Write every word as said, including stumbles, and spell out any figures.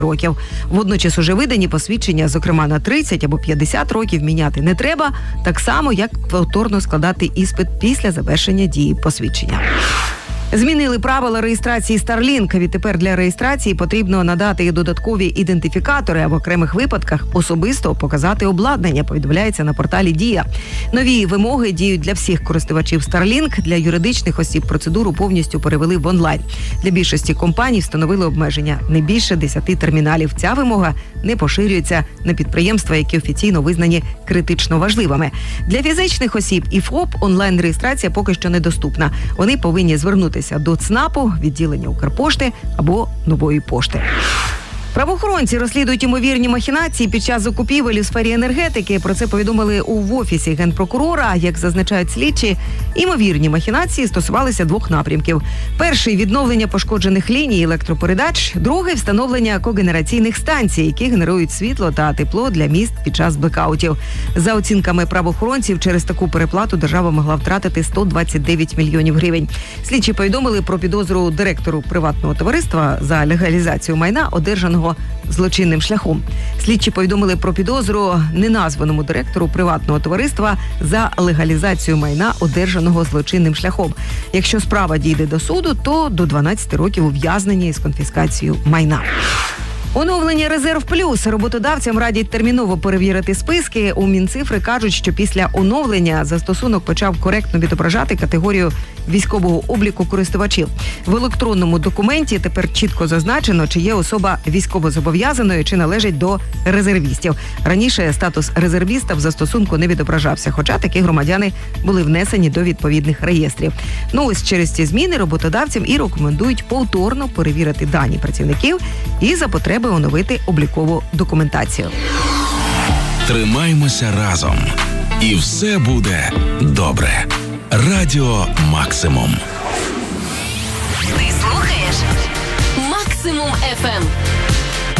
років. Водночас уже видані посвідчення, зокрема на тридцять або п'ятдесят років, міняти не треба, так само, як повторно складати іспит після завершення дії посвідчення. Змінили правила реєстрації Starlink. Відтепер для реєстрації потрібно надати додаткові ідентифікатори, а в окремих випадках особисто показати обладнання, повідомляється на порталі Дія. Нові вимоги діють для всіх користувачів Starlink. Для юридичних осіб процедуру повністю перевели в онлайн. Для більшості компаній встановили обмеження не більше десяти терміналів. Ця вимога не поширюється на підприємства, які офіційно визнані критично важливими. Для фізичних осіб і ФОП онлайн-реєстрація поки що недоступна. Вони повинні звернутися до ЦНАПу, відділення Укрпошти або Нової пошти. Правоохоронці розслідують ймовірні махінації під час закупівель у сфері енергетики. Про це повідомили в Офісі Генпрокурора. Як зазначають слідчі, ймовірні махінації стосувалися двох напрямків. Перший – відновлення пошкоджених ліній електропередач. Другий – встановлення когенераційних станцій, які генерують світло та тепло для міст під час блекаутів. За оцінками правоохоронців, через таку переплату держава могла втратити сто двадцять дев'ять мільйонів гривень. Слідчі повідомили про підозру директору приватного товариства за легалізацію майна, одержаного злочинним шляхом. Слідчі повідомили про підозру неназваному директору приватного товариства за легалізацію майна, одержаного злочинним шляхом. Якщо справа дійде до суду, то до дванадцяти років ув'язнення із конфіскацією майна. Оновлення «Резерв Плюс». Роботодавцям радять терміново перевірити списки. У Мінцифри кажуть, що після оновлення застосунок почав коректно відображати категорію військового обліку користувачів. В електронному документі тепер чітко зазначено, чи є особа військовозобов'язаною, чи належить до резервістів. Раніше статус резервіста в застосунку не відображався, хоча такі громадяни були внесені до відповідних реєстрів. Ну ось через ці зміни роботодавцям і рекомендують повторно перевірити дані працівників і за потреби оновити облікову документацію. Тримаймося разом. І все буде добре. Радіо Максимум. Ти слухаєш Максимум еф ем.